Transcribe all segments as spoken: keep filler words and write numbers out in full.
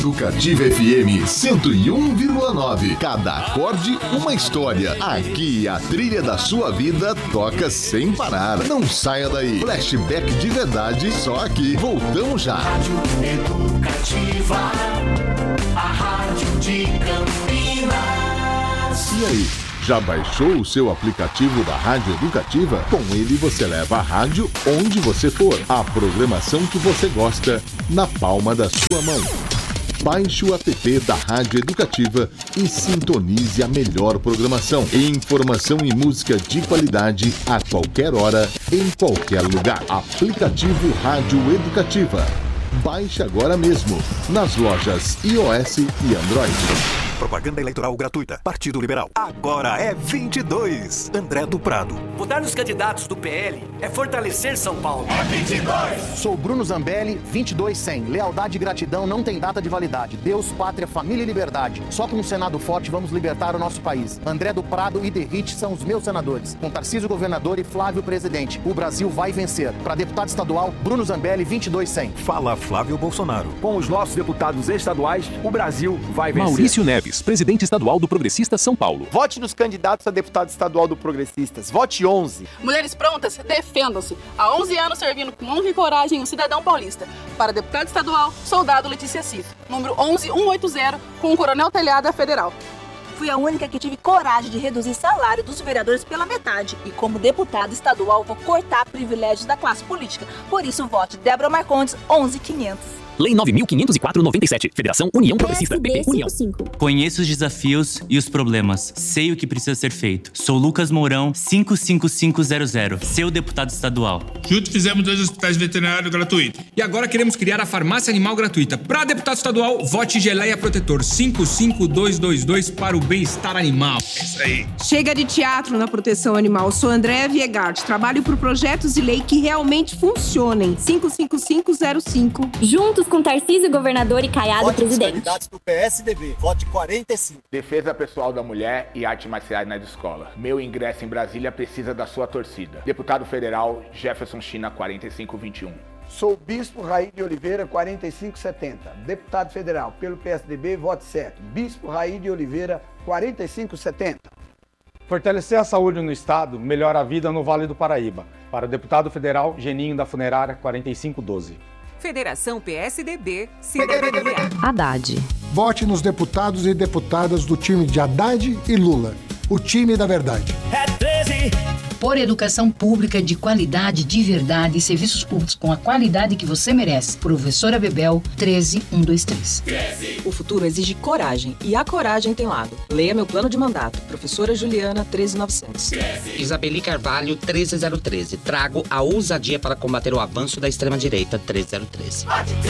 Educativa F M cento e um vírgula nove. Cada acorde, uma história. Aqui a trilha da sua vida toca sem parar. Não saia daí. Flashback de verdade, só aqui. Voltamos já. Rádio Educativa, a rádio de Campinas. E aí, já baixou o seu aplicativo da Rádio Educativa? Com ele você leva a rádio onde você for. A programação que você gosta na palma da sua mão. Baixe o app da Rádio Educativa e sintonize a melhor programação. Informação e música de qualidade a qualquer hora, em qualquer lugar. Aplicativo Rádio Educativa. Baixe agora mesmo nas lojas iOS e Android. Propaganda eleitoral gratuita. Partido Liberal. Agora é vinte e dois. André do Prado. Votar nos candidatos do P L é fortalecer São Paulo. É vinte e dois. Sou Bruno Zambelli, vinte e dois cem. Lealdade e gratidão não tem data de validade. Deus, pátria, família e liberdade. Só com um Senado forte vamos libertar o nosso país. André do Prado e Derrite são os meus senadores. Com Tarcísio governador e Flávio presidente. O Brasil vai vencer. Para deputado estadual, Bruno Zambelli, vinte e dois cem. Fala Flávio Bolsonaro. Com os nossos deputados estaduais, o Brasil vai vencer. Maurício Neves, presidente estadual do Progressista São Paulo. Vote nos candidatos a deputado estadual do Progressistas. Vote onze. Mulheres prontas, defendam-se. Há onze anos servindo com honra e coragem um cidadão paulista. Para deputado estadual, soldado Letícia Cif. Número onze mil cento e oitenta, com o Coronel Telhada Federal. Fui a única que tive coragem de reduzir salário dos vereadores pela metade. E como deputada estadual, vou cortar privilégios da classe política. Por isso, vote Débora Marcondes, onze mil e quinhentos. Lei nove mil quinhentos e quatro noventa e sete. Federação União Progressista. P P União. Conheço os desafios e os problemas. Sei o que precisa ser feito. Sou Lucas Mourão, cinco cinco cinco zero zero. Seu deputado estadual. Juntos fizemos dois hospitais veterinários gratuitos. E agora queremos criar a farmácia animal gratuita. Para deputado estadual, vote Geleia Protetor cinco cinco dois dois dois para o bem-estar animal. É isso aí. Chega de teatro na proteção animal. Sou Andréa Viegart. Trabalho por projetos de lei que realmente funcionem. cinco cinco cinco zero cinco. Juntos com Tarcísio, governador, e Caiado, vote presidente. Candidatos do P S D B. Vote quarenta e cinco. Defesa pessoal da mulher e artes marciais na escola. Meu ingresso em Brasília precisa da sua torcida. Deputado federal Jefferson China, quarenta e cinco vinte e um. Sou Bispo Raí de Oliveira, quarenta e cinco setenta. Deputado federal pelo P S D B, vote certo. Bispo Raí de Oliveira, quarenta e cinco setenta. Fortalecer a saúde no estado, melhora a vida no Vale do Paraíba. Para o deputado federal Geninho da Funerária, quarenta e cinco doze. Federação P S D B, Cidadania. Haddad. Vote nos deputados e deputadas do time de Haddad e Lula. O time da verdade. É treze. Por educação pública de qualidade, de verdade e serviços públicos com a qualidade que você merece. Professora Bebel, treze mil cento e vinte e três. treze. O futuro exige coragem e a coragem tem lado. Leia meu plano de mandato. Professora Juliana, treze mil e novecentos. treze. Isabeli Carvalho, treze mil treze. Trago a ousadia para combater o avanço da extrema-direita, treze mil treze.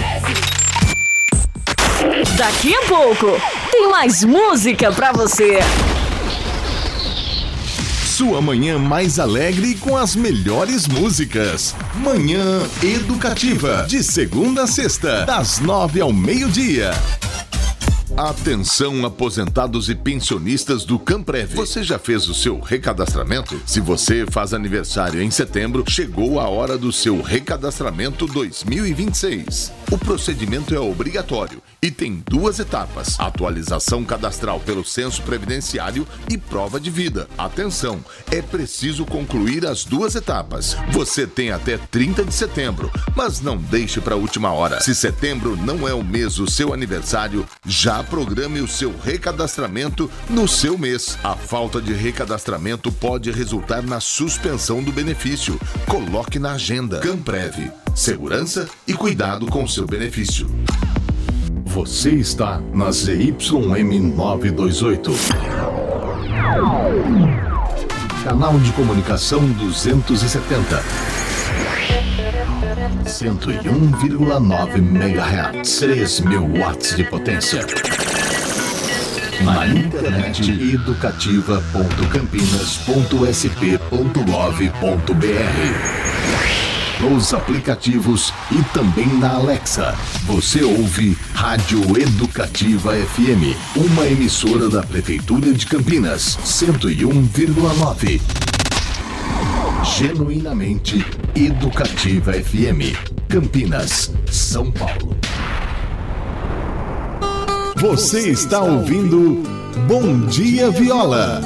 Daqui a pouco, tem mais música pra você. Sua manhã mais alegre com as melhores músicas. Manhã Educativa, de segunda a sexta, das nove ao meio-dia. Atenção, aposentados e pensionistas do Camprev. Você já fez o seu recadastramento? Se você faz aniversário em setembro, chegou a hora do seu recadastramento dois mil e vinte e seis. O procedimento é obrigatório e tem duas etapas: atualização cadastral pelo censo previdenciário e prova de vida. Atenção, é preciso concluir as duas etapas. Você tem até trinta de setembro, mas não deixe para a última hora. Se setembro não é o mês do seu aniversário, já programe o seu recadastramento no seu mês. A falta de recadastramento pode resultar na suspensão do benefício. Coloque na agenda. Camprev. Segurança e cuidado com seu benefício. Você está na Z Y M novecentos e vinte e oito. Canal de comunicação duzentos e setenta. cento e um vírgula nove megahertz. três mil watts de potência. Na internet, educativa ponto campinas ponto s p ponto gov ponto b r. Nos aplicativos e também na Alexa. Você ouve Rádio Educativa F M, uma emissora da Prefeitura de Campinas, cento e um vírgula nove. Genuinamente Educativa F M, Campinas, São Paulo. Você está ouvindo Bom Dia Viola.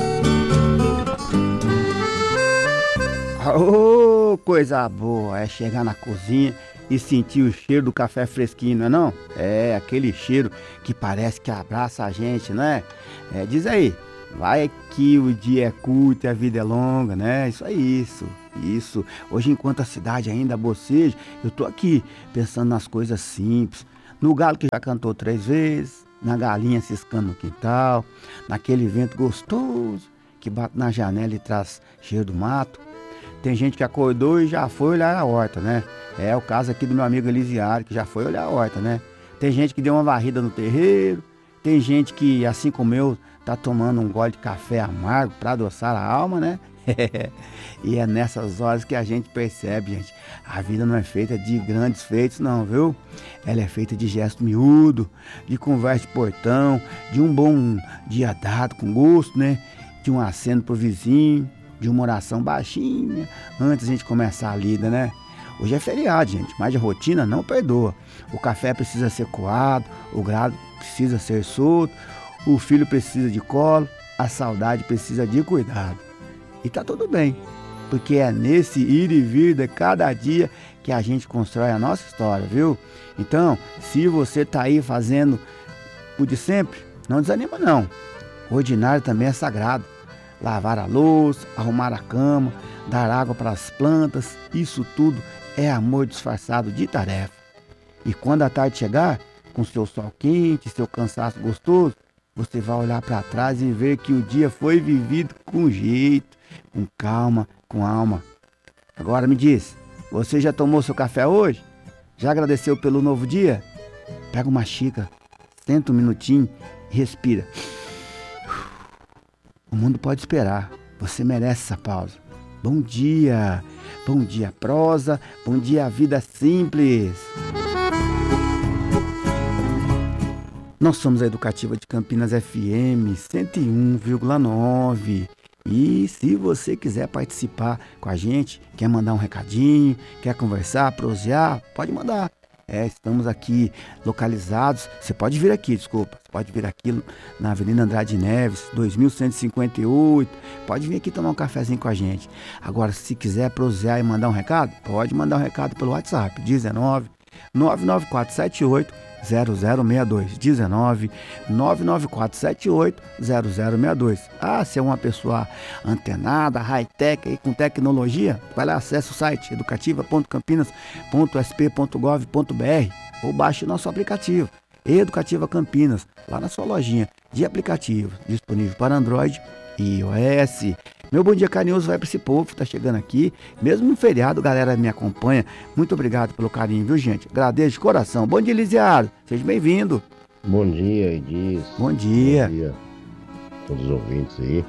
Ô, oh, coisa boa é chegar na cozinha e sentir o cheiro do café fresquinho, não é não? É, aquele cheiro que parece que abraça a gente, né? É, diz aí, vai que o dia é curto e a vida é longa, né? Isso é isso, isso. Hoje, enquanto a cidade ainda boceja, eu tô aqui pensando nas coisas simples, no galo que já cantou três vezes, na galinha ciscando no quintal, naquele vento gostoso que bate na janela e traz cheiro do mato. Tem gente que acordou e já foi olhar a horta, né? É o caso aqui do meu amigo Elisiário, que já foi olhar a horta, né? Tem gente que deu uma varrida no terreiro, tem gente que, assim como eu, tá tomando um gole de café amargo para adoçar a alma, né? E é nessas horas que a gente percebe, gente, a vida não é feita de grandes feitos não, viu? Ela é feita de gesto miúdo, de conversa de portão, de um bom dia dado com gosto, né? De um aceno pro vizinho, de uma oração baixinha antes de a gente começar a lida, né? Hoje é feriado, gente, mas a rotina não perdoa. O café precisa ser coado, o grado precisa ser solto, o filho precisa de colo, a saudade precisa de cuidado. E tá tudo bem, porque é nesse ir e vir de cada dia que a gente constrói a nossa história, viu? Então, se você tá aí fazendo o de sempre, não desanima não. O ordinário também é sagrado. Lavar a louça, arrumar a cama, dar água para as plantas, isso tudo é amor disfarçado de tarefa. E quando a tarde chegar, com seu sol quente, seu cansaço gostoso, você vai olhar para trás e ver que o dia foi vivido com jeito, com calma, com alma. Agora me diz, você já tomou seu café hoje? Já agradeceu pelo novo dia? Pega uma xícara, senta um minutinho e respira. O mundo pode esperar, você merece essa pausa. Bom dia, bom dia prosa, bom dia vida simples. Nós somos a Educativa de Campinas F M cento e um vírgula nove. E se você quiser participar com a gente, quer mandar um recadinho, quer conversar, prosear, pode mandar. É, estamos aqui localizados, você pode vir aqui, desculpa, você pode vir aqui na Avenida Andrade Neves, dois mil cento e cinquenta e oito, pode vir aqui tomar um cafezinho com a gente. Agora, se quiser prosear e mandar um recado, pode mandar um recado pelo WhatsApp, dezenove, nove nove quatro sete oito, zero zero seis dois, dezenove, nove nove quatro sete oito, zero zero seis dois. Ah, se é uma pessoa antenada, high-tech, aí, com tecnologia, vai lá, acesse o site educativa ponto campinas ponto s p ponto gov ponto b r ou baixe o nosso aplicativo, Educativa Campinas, lá na sua lojinha de aplicativos, disponível para Android e iOS. Meu bom dia carinhoso vai para esse povo que tá chegando aqui, mesmo no feriado, galera me acompanha. Muito obrigado pelo carinho, viu, gente? Agradeço de coração. Bom dia, Elisiário. Seja bem-vindo. Bom dia, Edis. Bom dia. Bom dia a todos os ouvintes aí.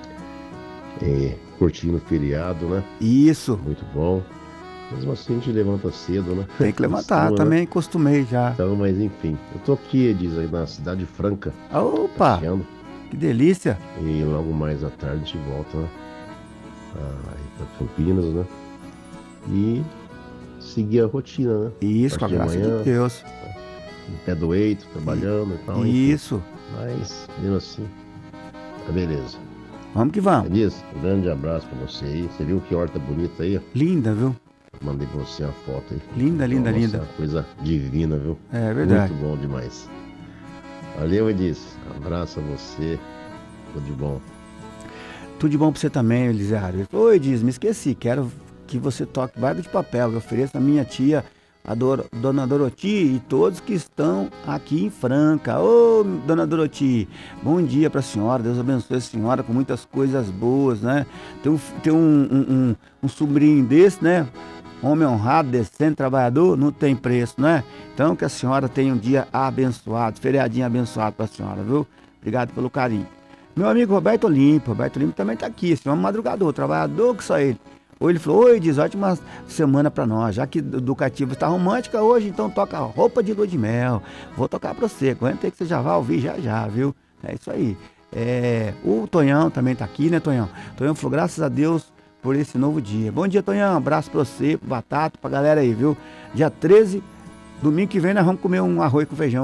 É, curtindo o feriado, né? Isso. Muito bom. Mesmo assim, a gente levanta cedo, né? Tem que levantar, Costuma, também né? Costumei já. Então, mas enfim. Eu tô aqui, Edis, aí na Cidade Franca. Opa! Passeando. Que delícia! E logo mais à tarde a gente volta, né? Aí pra Campinas, né? E seguir a rotina, né? Isso, com a graça de Deus. No pé do eito, trabalhando e, e tal. Isso. Enfim. Mas, mesmo assim, tá beleza. Vamos que vamos. Beleza? Um grande abraço pra você aí. Você viu que horta bonita aí? Linda, viu? Mandei pra você uma foto aí. Linda, linda, Nossa, linda. Uma coisa divina, viu? É verdade. Muito bom demais. Valeu, Edis. Abraço a você. Tudo de bom. Tudo de bom pra você também, Elisiário. Oi, Edis, me esqueci. Quero que você toque Barba de Papel. Eu ofereço a minha tia, a Dor- Dona Doroti, e todos que estão aqui em Franca. Ô, Dona Doroti, bom dia pra senhora. Deus abençoe a senhora com muitas coisas boas, né? Tem um, tem um, um, um, um sobrinho desse, né? Homem honrado, decente, trabalhador, não tem preço, né? Então, que a senhora tenha um dia abençoado, feriadinho abençoado pra senhora, viu? Obrigado pelo carinho. Meu amigo Roberto Olimpo, Roberto Olimpo também tá aqui, esse homem madrugador, trabalhador que só ele. Ou ele falou, oi, diz, ótima semana pra nós, já que Educativa está romântica hoje, então toca Roupa de Lua de Mel. Vou tocar pra você, aguenta aí que você já vai ouvir já já, viu? É isso aí. É, o Tonhão também tá aqui, né, Tonhão? Tonhão falou, graças a Deus por esse novo dia. Bom dia, Tonhão, abraço pra você, pro Batata, pra galera aí, viu? Dia treze, domingo que vem nós vamos comer um arroz com feijão aí.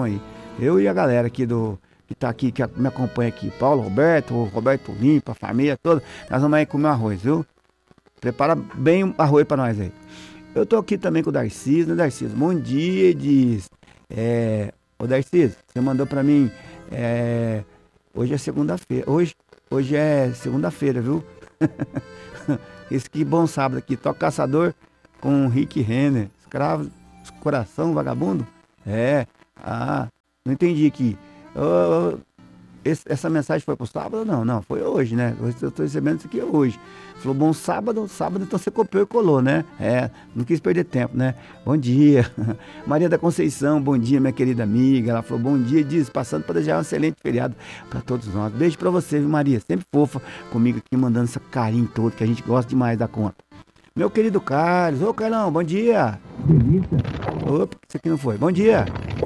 Eu e a galera aqui do... que tá aqui, que me acompanha aqui. Paulo, Roberto, o Roberto Limpa, a família toda. Nós vamos aí comer um arroz, viu? Prepara bem o arroz pra nós aí. Eu tô aqui também com o Darcísio, né, Darcísio? Bom dia, diz. É... Ô, Darcísio, você mandou pra mim... É... Hoje é segunda-feira. Hoje, hoje é segunda-feira, viu? Esse que bom sábado aqui. Toca Caçador com Rick Renner. Escravo, coração, vagabundo? É. Ah, não entendi aqui. Oh, esse, essa mensagem foi pro sábado? Não, não, foi hoje, né? Eu estou recebendo isso aqui hoje. Falou, bom sábado, sábado, então você copiou e colou, né? É, não quis perder tempo, né? Bom dia. Maria da Conceição, bom dia, minha querida amiga. Ela falou, bom dia, diz, passando para desejar um excelente feriado para todos nós. Beijo para você, viu, Maria? Sempre fofa comigo aqui, mandando esse carinho todo, que a gente gosta demais da conta. Meu querido Carlos, ô Carlão, bom dia. Delícia. Opa, isso aqui não foi. Bom dia.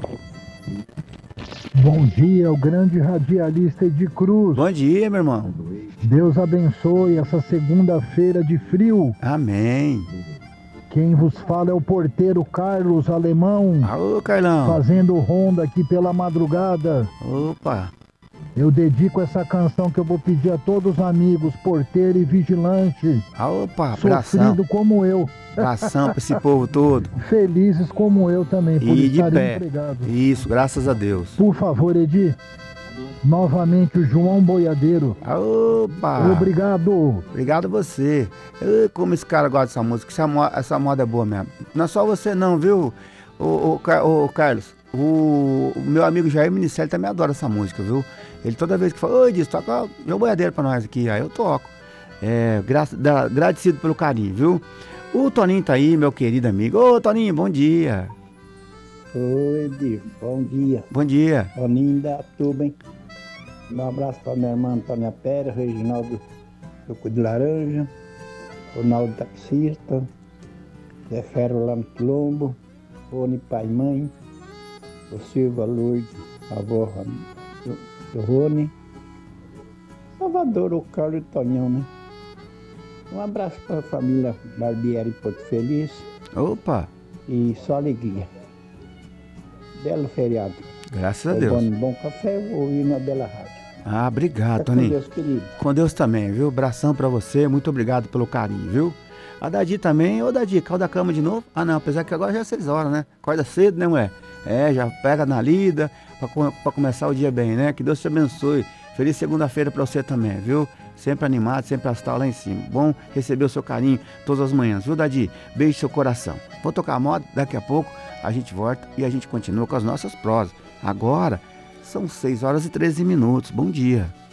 Bom dia, o grande radialista de Cruz. Bom dia, meu irmão. Deus abençoe essa segunda-feira de frio. Amém. Quem vos fala é o porteiro Carlos Alemão. Alô, Carlão. Fazendo ronda aqui pela madrugada. Opa. Eu dedico essa canção que eu vou pedir a todos os amigos, porteiro e vigilante. Opa, sofrido abração. como eu. Abração pra esse povo todo. Felizes como eu também, por e de estarem pé. empregados. Isso, graças a Deus. Por favor, Edi. Novamente o João Boiadeiro. Opa! Obrigado. Obrigado a você. Eu, como esse cara gosta dessa música, essa moda, essa moda é boa mesmo. Não é só você não, viu, o, o, o, o Carlos? O, o meu amigo Jair Minicelli também adora essa música, viu? Ele toda vez que fala, oi, diz, toca João Boiadeiro pra nós aqui. Aí eu toco. É, graça, da, agradecido pelo carinho, viu? O Toninho tá aí, meu querido amigo. Ô, Toninho, bom dia. Oi, Edi, bom dia. Bom dia. Toninho da Tuba, hein? Um abraço para minha irmã Antônia Pérez, Reginaldo do Cu de Laranja, Ronaldo Taxista, Zé Ferro lá no Colombo, Rony Pai e Mãe, o Silva Lourdes, a avó do, do Rony, Salvador, o Carlos e o Tonhão, né? Um abraço para a família Barbieri Porto Feliz. Opa! E só alegria. Belo feriado. Graças a Deus. Bom, bom café, vou ouvir na Bela Rádio. Ah, obrigado, é Toninho. Com Deus, querido. Com Deus também, viu? Abração pra você, muito obrigado pelo carinho, viu? A Dadi também. Ô, Dadi, caiu da cama de novo? Ah, não, apesar que agora já é seis horas, né? Acorda cedo, né, mulher? É, já pega na lida pra, pra começar o dia bem, né? Que Deus te abençoe. Feliz segunda-feira pra você também, viu? Sempre animado, sempre astral lá em cima. Bom receber o seu carinho todas as manhãs, viu, Dadi? Beijo no seu coração. Vou tocar a moda, daqui a pouco a gente volta e a gente continua com as nossas prosas. Agora são seis horas e treze minutos. Bom dia.